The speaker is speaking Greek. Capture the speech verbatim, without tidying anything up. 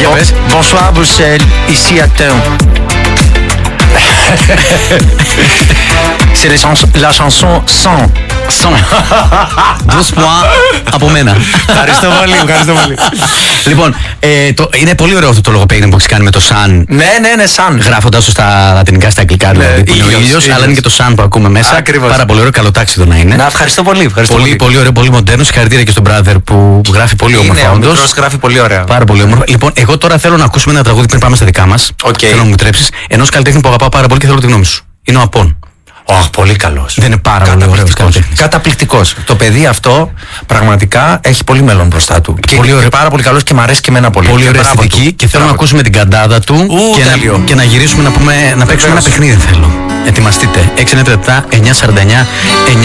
Για πες. Bonsoir Bruxelles, ici Athènes. C'est la chanson Sans. Σαν. Douze από μένα. Ευχαριστώ πολύ, ευχαριστώ πολύ. Λοιπόν, ε, το, είναι πολύ ωραίο αυτό το λογοπαίγνιο που έχει κάνει με το Σαν. Ναι, ναι, ναι, Σαν. Γράφοντας το στα λατινικά, στα αγγλικά, δηλαδή. Που είναι ο ήλιος, αλλά είναι και το Σαν που ακούμε μέσα. Ακριβώς. Πάρα πολύ ωραίο, καλοτάξιδο να είναι. Να, ευχαριστώ πολύ. Ευχαριστώ πολύ, πολύ, πολύ ωραίο, πολύ μοντέρνο. Συγχαρητήρια και στον brother που γράφει πολύ όμορφα. Είναι, ο όντως. μικρός γράφει πολύ ωραία. Πάρα πολύ όμορφα. Λοιπόν, εγώ τώρα θέλω να ακούσουμε ένα τραγούδι πριν πάμε στα δικά μας. Okay. Θέλω να μου τρέψεις. Ενός καλλιτέχνη που αγαπάω πάρα πολύ και θέλω τη γνώμη σου. Είναι ο Απών. Oh, πολύ καλός. Δεν είναι πάρα πολύ ωραίος καλλιτέχνης. Καταπληκτικός. Το παιδί αυτό πραγματικά έχει πολύ μέλλον μπροστά του. Και, πολύ και πάρα πολύ καλός και μου αρέσει και εμένα πολύ. Πολύ ωραία αισθητική και θέλω να ακούσουμε την καντάδα του. Ου, και, να, και να γυρίσουμε να, πούμε, να παίξουμε ένα παιχνίδι θέλω. Ετοιμαστείτε. έξι εννιά επτά εννιά τέσσερα εννιά εννιά